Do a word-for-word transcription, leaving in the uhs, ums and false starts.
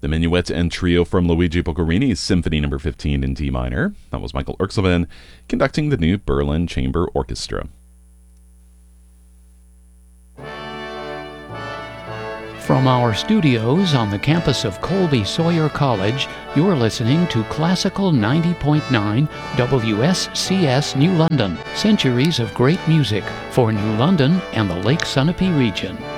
The Minuet and Trio from Luigi Boccherini's Symphony Number fifteen in D minor. That was Michael Erxelven conducting the new Berlin Chamber Orchestra. From our studios on the campus of Colby Sawyer College, you're listening to Classical ninety point nine W S C S New London. Centuries of great music for New London and the Lake Sunapee region.